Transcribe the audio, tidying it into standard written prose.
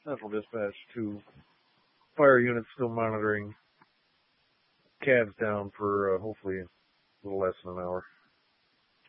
Central Dispatch 2. Fire unit still monitoring. Cabs down for hopefully a little less than an hour.